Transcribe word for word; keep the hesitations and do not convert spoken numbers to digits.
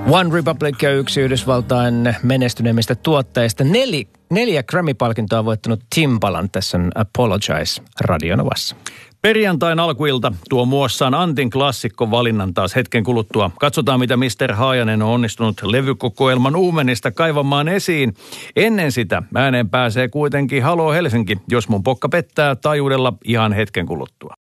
One Republic on yksi Yhdysvaltain menestyneimmistä tuottajista. Neli, neljä Grammy-palkintoa voittanut Timbaland tässä on Apologize Radionovassa. Perjantain alkuilta tuo muassaan Antin klassikkovalinnan taas hetken kuluttua. Katsotaan, mitä mister Haajanen on onnistunut levykokoelman uumenista kaivamaan esiin. Ennen sitä ääneen pääsee kuitenkin Halo Helsinki, jos mun pokka pettää taajuudella ihan hetken kuluttua.